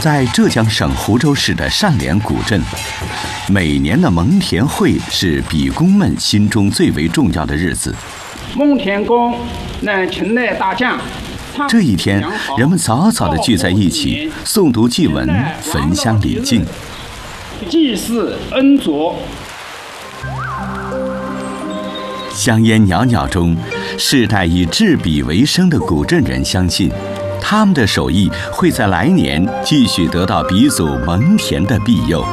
在浙江省湖州市的单连古镇，每年的蒙田会是笔工们心中最为重要的日子。 蒙田公乃秦代大将。 这一天，人们早早地聚在一起，诵读祭文，焚香礼敬， 祭祀恩佐。 香烟袅袅中，世代以制笔为生的古镇人相信，他们的手艺会在来年继续得到鼻祖蒙田的庇佑。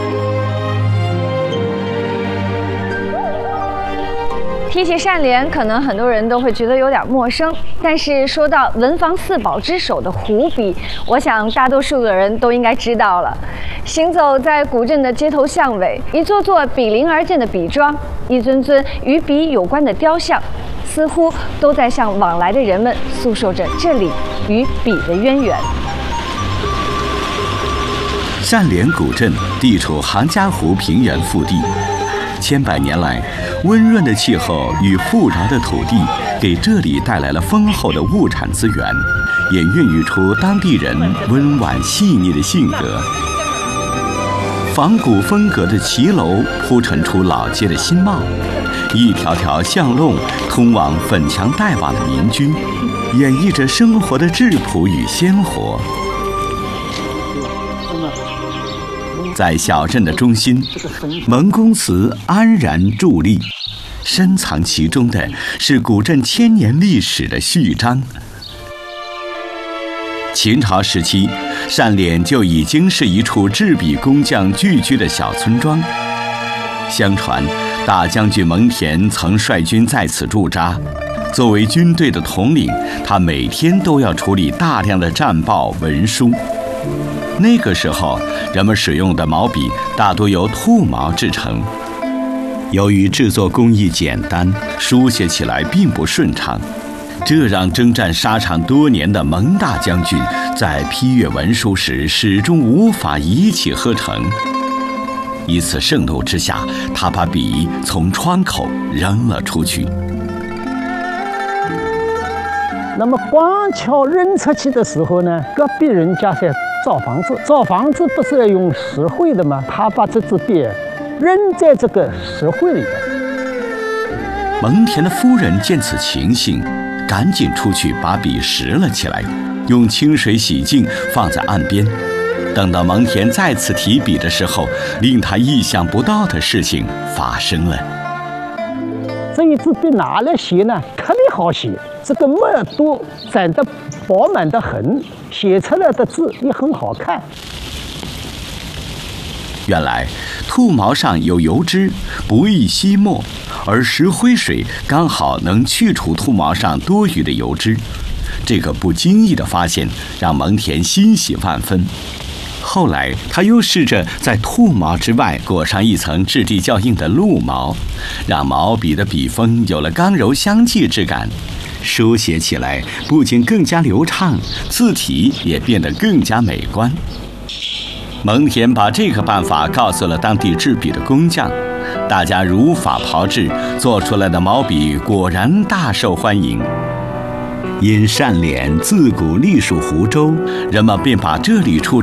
提起单连，可能很多人都会觉得有点陌生，但是说到文房四宝之首的湖笔，我想大多数的人都应该知道了。行走在古镇的街头巷尾，一座座比邻而建的笔庄，一尊尊与笔有关的雕像，似乎都在向往来的人们诉说着这里与笔的渊源。 单连古镇地处杭嘉湖平原腹地，千百年来，温润的气候与富饶的土地给这里带来了丰厚的物产资源，也孕育出当地人温婉细腻的性格。仿古风格的骑楼铺陈出老街的新貌，一条条巷弄通往粉墙黛瓦的民居，演绎着生活的质朴与鲜活。在小镇的中心，蒙公祠安然伫立，深藏其中的是古镇千年历史的序章。秦朝时期，单连就已经是一处制笔工匠聚居的小村庄。相传，大将军蒙恬曾率军在此驻扎。作为军队的统领，他每天都要处理大量的战报文书。那个时候，人们使用的毛笔大多由兔毛制成。由于制作工艺简单，书写起来并不顺畅，这让征战沙场多年的蒙大将军在批阅文书时始终无法一气呵成。一次盛怒之下，他把笔从窗口扔了出去。 那么光桥扔出去的时候呢，隔壁人家在造房子，造房子不是要用石灰的吗？他把这支笔扔在这个石灰里边。 蒙恬的夫人见此情形，赶紧出去把笔拾了起来，用清水洗净，放在岸边。等到蒙恬再次提笔的时候，令他意想不到的事情发生了。 这一支笔拿来写呢，特别好写，这个墨都沾得饱满的很，写出来的字也很好看。 原来兔毛上有油脂，不易吸墨，而石灰水刚好能去除兔毛上多余的油脂。这个不经意的发现让蒙恬欣喜万分。后来他又试着在兔毛之外裹上一层质地较硬的鹿毛，让毛笔的笔锋有了刚柔相济之感，书写起来不仅更加流畅，字体也变得更加美观。蒙恬把这个办法告诉了当地制笔的工匠，大家如法炮制，做出来的毛笔果然大受欢迎。因单连自古隶属湖州，人们便把这里出